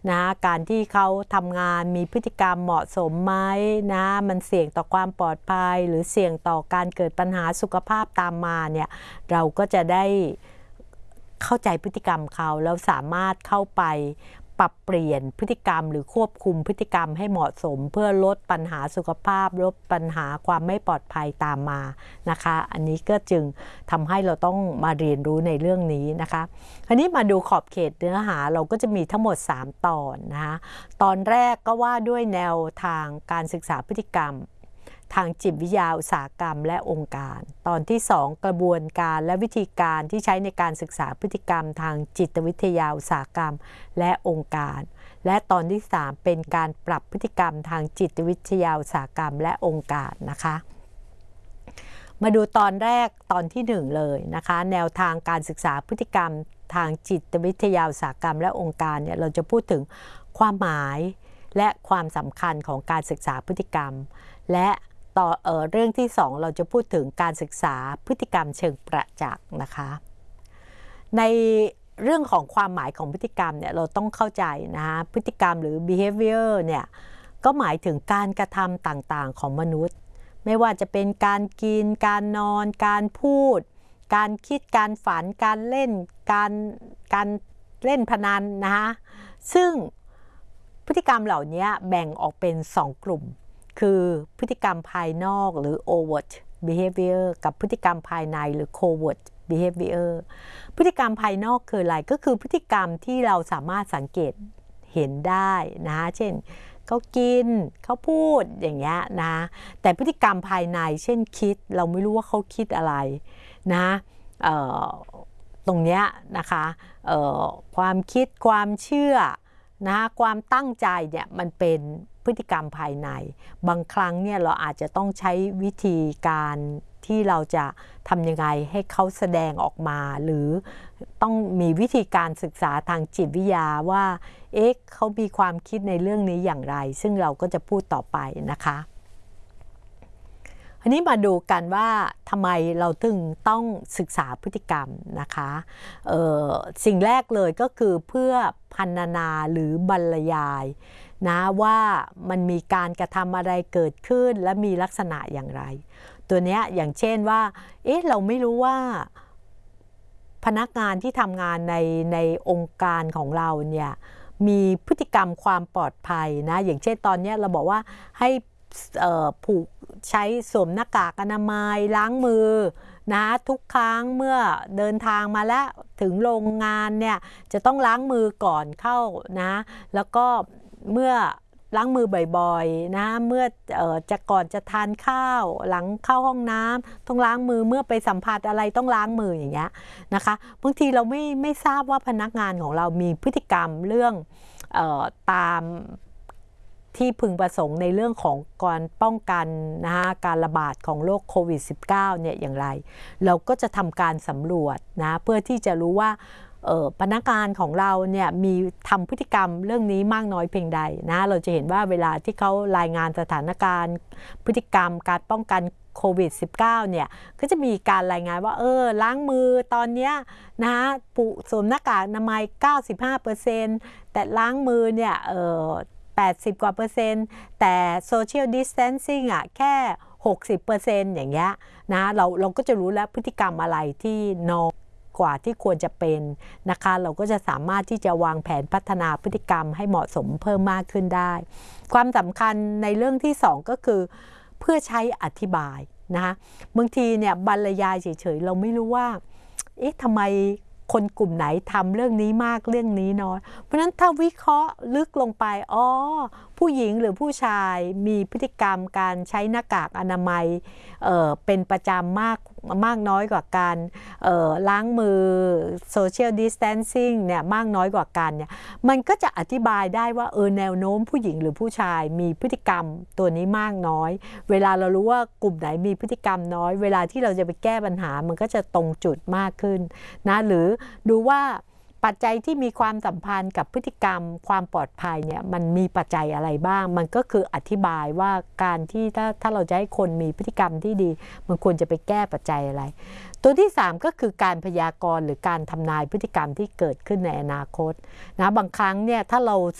นะการที่เขาทำงานมีพฤติกรรมเหมาะสมไหมนะมันเสี่ยงต่อความปลอดภัยหรือเสี่ยงต่อการเกิดปัญหาสุขภาพตามมาเนี่ยเราก็จะได้เข้าใจพฤติกรรมเขาแล้วสามารถเข้าไปปรับเปลี่ยนพฤติกรรมหรือควบคุมพฤติกรรมให้เหมาะสมเพื่อลดปัญหาสุขภาพลดปัญหาความไม่ปลอดภัยตามมานะคะอันนี้ก็จึงทำให้เราต้องมาเรียนรู้ในเรื่องนี้นะคะคราวนี้มาดูขอบเขตเนื้อหาเราก็จะมีทั้งหมด3ตอนนะคะตอนแรกก็ว่าด้วยแนวทางการศึกษาพฤติกรรมทางจิตวิทยาอุตสาหกรรมและองค์การตอนที่2กระบวนการและวิธีการที่ใช้ในการศึกษาพฤติกรรมทางจิตวิทยาอุตสาหกรรมและองค์การและตอนที่3เป็นการปรับพฤติกรรมทางจิตวิทยาอุตสาหกรรมและองค์การนะคะมาดูตอนแรกตอนที่1เลยนะคะแนวทางการศึกษาพฤติกรรมทางจิตวิทยาอุตสาหกรรมและองค์การเนี่ยเราจะพูดถึงความหมายและความสำคัญของการศึกษาพฤติกรรมและต่อเรื่องที่2เราจะพูดถึงการศึกษาพฤติกรรมเชิงประจักษ์นะคะในเรื่องของความหมายของพฤติกรรมเนี่ยเราต้องเข้าใจนะคะพฤติกรรมหรือ behavior เนี่ยก็หมายถึงการกระทำต่างๆของมนุษย์ไม่ว่าจะเป็นการกินการนอนการพูดการคิดการฝันการเล่นการเล่นพนันนะคะซึ่งพฤติกรรมเหล่านี้แบ่งออกเป็น2กลุ่มคือพฤติกรรมภายนอกหรือ overt behavior กับพฤติกรรมภายในหรือ covert behavior พฤติกรรมภายนอกคืออะไรก็คือพฤติกรรมที่เราสามารถสังเกตเห็นได้นะเช่นเขากินเขาพูดอย่างเงี้ยนะแต่พฤติกรรมภายในเช่นคิดเราไม่รู้ว่าเขาคิดอะไรนะตรงเนี้ยนะคะความคิดความเชื่อนะความตั้งใจเนี่ยมันเป็นพฤติกรรมภายในบางครั้งเนี่ยเราอาจจะต้องใช้วิธีการที่เราจะทำยังไงให้เขาแสดงออกมาหรือต้องมีวิธีการศึกษาทางจิตวิทยาว่าเขามีความคิดในเรื่องนี้อย่างไรซึ่งเราก็จะพูดต่อไปนะคะอันนี้มาดูกันว่าทำไมเราถึงต้องศึกษาพฤติกรรมนะคะสิ่งแรกเลยก็คือเพื่อพรรณนาหรือบรรยายนะว่ามันมีการกระทำอะไรเกิดขึ้นและมีลักษณะอย่างไรตัวเนี้ยอย่างเช่นว่าเราไม่รู้ว่าพนักงานที่ทำงานในองค์การของเราเนี่ยมีพฤติกรรมความปลอดภัยนะอย่างเช่นตอนนี้เราบอกว่าให้ผูกใช้สวมหน้ากากอนามัยล้างมือนะทุกครั้งเมื่อเดินทางมาแล้วถึงโรงงานเนี่ยจะต้องล้างมือก่อนเข้านะแล้วก็เมื่อล้างมือบ่อยๆนะเมื่อก่อนจะทานข้าวหลังเข้าห้องน้ำต้องล้างมือเมื่อไปสัมผัสอะไรต้องล้างมืออย่างเงี้ยนะคะบางทีเราไม่ทราบว่าพนักงานของเรามีพฤติกรรมเรื่องตามที่พึงประสงค์ในเรื่องของการป้องกันนะคะการระบาดของโรคโควิด -19 เนี่ยอย่างไรเราก็จะทำการสำรวจนะเพื่อที่จะรู้ว่าพนักงานของเราเนี่ยมีทำพฤติกรรมเรื่องนี้มากน้อยเพียงใดนะเราจะเห็นว่าเวลาที่เขารายงานสถานการณ์พฤติกรรมการป้องกันโควิด -19 เนี่ยก็จะมีการรายงานว่าล้างมือตอนนี้นะคะสวมหน้ากากอนามัย 95% แต่ล้างมือเนี่ย80 กว่า%แต่ social distancing แค่ 60% อย่างเงี้ยนะเราก็จะรู้แล้วพฤติกรรมอะไรที่น้อยกว่าที่ควรจะเป็นนะคะเราก็จะสามารถที่จะวางแผนพัฒนาพฤติกรรมให้เหมาะสมเพิ่มมากขึ้นได้ความสำคัญในเรื่องที่2ก็คือเพื่อใช้อธิบายนะคะบางทีเนี่ยบรรยายเฉยๆเราไม่รู้ว่าทำไมคนกลุ่มไหนทำเรื่องนี้มากเรื่องนี้น้อยเพราะฉะนั้นถ้าวิเคราะห์ลึกลงไปผู้หญิงหรือผู้ชายมีพฤติกรรมการใช้หน้ากากอนามัยเป็นประจำมากน้อยกว่ากันล้างมือ social distancing เนี่ยมากน้อยกว่ากันเนี่ยมันก็จะอธิบายได้ว่าแนวโน้มผู้หญิงหรือผู้ชายมีพฤติกรรมตัวนี้มากน้อยเวลาเรารู้ว่ากลุ่มไหนมีพฤติกรรมน้อยเวลาที่เราจะไปแก้ปัญหามันก็จะตรงจุดมากขึ้นนะหรือดูว่าปัจจัยที่มีความสัมพันธ์กับพฤติกรรมความปลอดภัยเนี่ยมันมีปัจจัยอะไรบ้างมันก็คืออธิบายว่าการที่ถ้าเราจะให้คนมีพฤติกรรมที่ดีมันควรจะไปแก้ปัจจัยอะไรตัวที่3ก็คือการพยากรณ์หรือการทำนายพฤติกรรมที่เกิดขึ้นในอนาคตนะบางครั้งเนี่ยถ้าเรา